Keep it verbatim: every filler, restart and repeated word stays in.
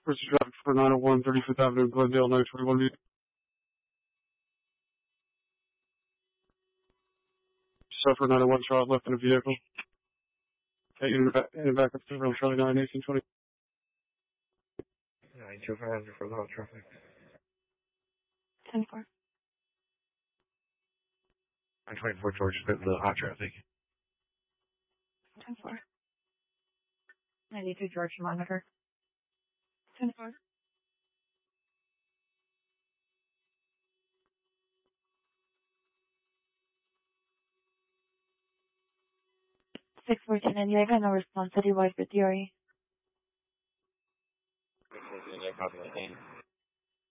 Where's the traffic for nine oh one thirty-fifth Avenue, Glendale, nine twenty-one B? Suffer nine oh one, child left in a vehicle. Hey, in the back, in the back of the Charlie nine eighteen twenty. nine two five for the hot traffic. ten four. nine twenty-four George, split the hot traffic. ten four. ninety-two George, monitor. ten four. six fourteen, and you have no response. Citywide for theory. six fourteen, yeah, copy that.